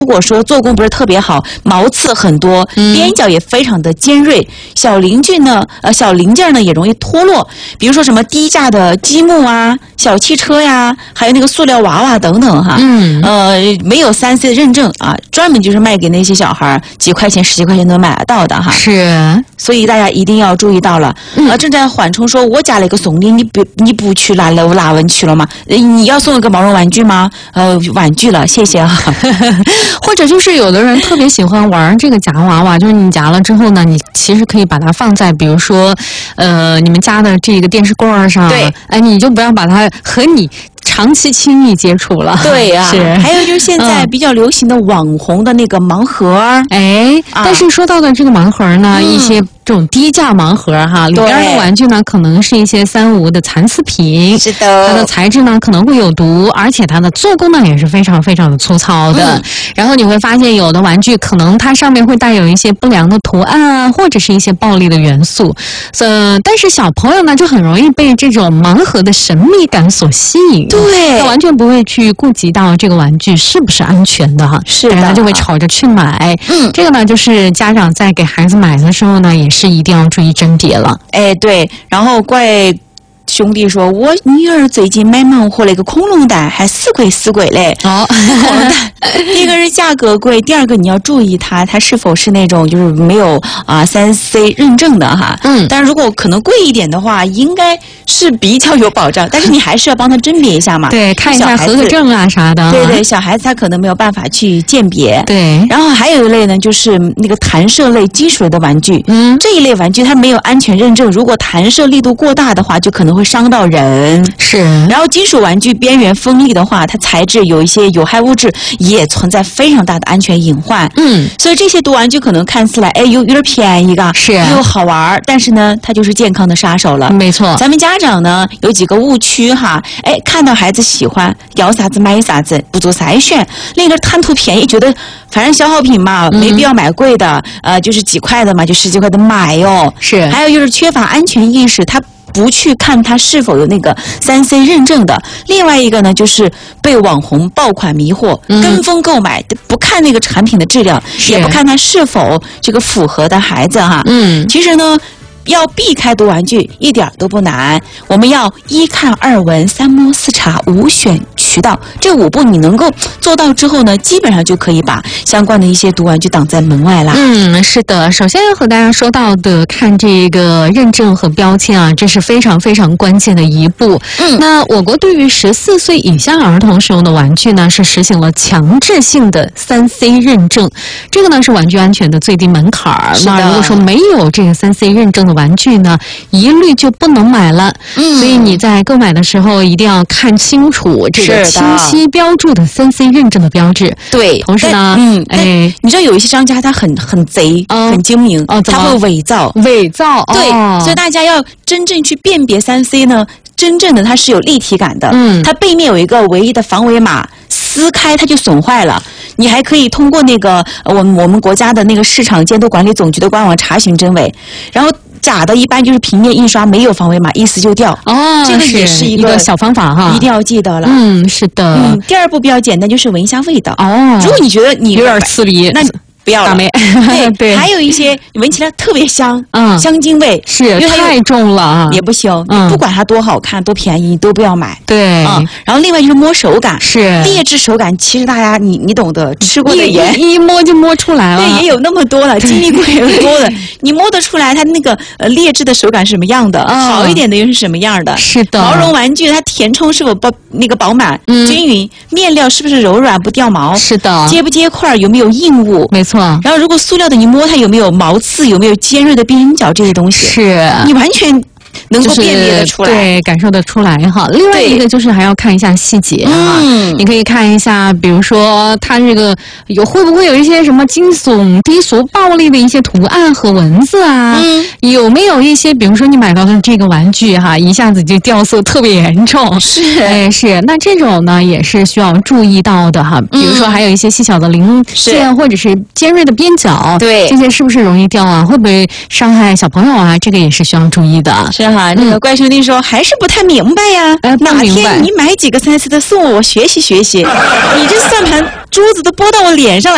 果说做工不是特别好，毛刺很多，边角也非常的尖锐，小零件呢也容易脱落，比如说什么低价的积木啊、小汽车呀，还有那个塑料娃娃等等哈。没有3C 的认证啊，专门就是卖给那些小孩，几块钱、10几块钱都买得到的哈。 是， 所以大家一定要注意到了。正在缓冲说，我加了一个送礼，你不去拿文去了吗？你要送一个毛绒玩具吗？玩具了，谢谢啊。 或者就是有的人特别喜欢玩这个夹娃娃，就是你夹了之后呢，你其实可以把它放在比如说你们家的这个电视柜上， 对， 你就不要把它和你长期亲密接触了。 对呀， 是。 还有就是现在比较流行的网红的那个盲盒， 但是说到的这个盲盒呢，一些这种低价盲盒哈，里边的玩具呢可能是一些3、5的残次品， 是的， 它的材质呢可能会有毒，而且它的做工呢也是非常非常的粗糙的。然后你会发现有的玩具可能它上面会带有一些不良的图案啊，或者是一些暴力的元素。但是小朋友呢就很容易被这种盲盒的神秘感所吸引， 对， 他完全不会去顾及到这个玩具是不是安全的哈， 是的， 他就会吵着去买。这个呢就是家长在给孩子买的时候呢也是一定要注意甄别了。 对，然后怪兄弟说，我女儿最近买盲盒那个恐龙蛋还死贵嘞。恐龙蛋，第一个是价格贵，第二个你要注意它是否是那种就是没有3C 认证的哈。但是如果可能贵一点的话，应该是比较有保障，但是你还是要帮他甄别一下嘛。 对，看一下合格证啊啥的。 对，小孩子他可能没有办法去鉴别。 对， 然后还有一类呢，就是那个弹射类、金属类的玩具。这一类玩具它没有安全认证，如果弹射力度过大的话，就可能会伤到人。 是。 然后金属玩具边缘锋利的话，它材质有一些有害物质，也存在非常大的安全隐患。所以这些毒玩具可能看起来有点便宜噶， 是又好玩，但是呢，它就是健康的杀手了。 没错， 咱们家长呢有几个误区哈，看到孩子喜欢，要啥子买啥子，不做筛选，另一个贪图便宜，觉得反正消耗品嘛，没必要买贵的，就是几块的嘛，就10几块的买哟。 是， 还有就是缺乏安全意识，他不去看它是否有那个3C 认证的。另外一个呢，就是被网红爆款迷惑，跟风购买，不看那个产品的质量，也不看它是否这个符合的孩子哈。其实呢，要避开毒玩具一点都不难，我们要1看2闻3摸4查5选渠道，这5步你能够做到之后呢，基本上就可以把相关的一些毒玩具挡在门外啦。 是的，首先要和大家说到的，看这个认证和标签啊，这是非常非常关键的一步。那我国对于14岁以下儿童使用的玩具呢，是实行了强制性的3C 认证，这个呢是玩具安全的最低门槛儿。那如果说没有这个3C 认证的玩具呢，一律就不能买了。所以你在购买的时候一定要看清楚这个清晰标注的3C 认证的标志。 对， 同时呢， 你知道有一些商家他很贼，很精明，他会伪造。对，所以大家要真正去辨别3C 呢，真正的它是有立体感的，它背面有一个唯一的防伪码，撕开它就损坏了。你还可以通过那个我们国家的那个市场监督管理总局的官网查询真伪，然后假的一般就是平面印刷没有防伪码，一撕就掉。这个也是一个小方法哈， 一定要记得了。 是的。 第二步比较简单，就是闻一下味道。如果你觉得你有点刺鼻， 那不要了。 对， 还有一些闻起来特别香，香精味是因为太重了也不行。不管它多好看多便宜，你都不要买。 对， 然后另外就是摸手感， 是劣质手感，其实大家你懂得，吃过的盐一摸就摸出来了。 对，也有那么多了，经历过也有多的，你摸得出来它那个劣质的手感是什么样的，好一点的又是什么样的。 是的， 毛绒玩具它填充是否饱满均匀，面料是不是柔软不掉毛， 是的， 结不结块，有没有硬物， 没错。 然后如果塑料的，你摸它有没有毛刺，有没有尖锐的边角，这些东西是你完全能够辨别得出来， 对，感受得出来哈。另外一个就是还要看一下细节啊，你可以看一下，比如说它这个会不会有一些什么惊悚、低俗、暴力的一些图案和文字啊？有没有一些，比如说你买到的这个玩具哈，一下子就掉色特别严重？是，那这种呢也是需要注意到的哈。比如说还有一些细小的零件或者是尖锐的边角， 对， 这些是不是容易掉啊？会不会伤害小朋友啊？这个也是需要注意的。 是哈，那个怪兄弟说还是不太明白呀。哪天你买几个3C的送我学习学习，你这算盘珠子都拨到我脸上来。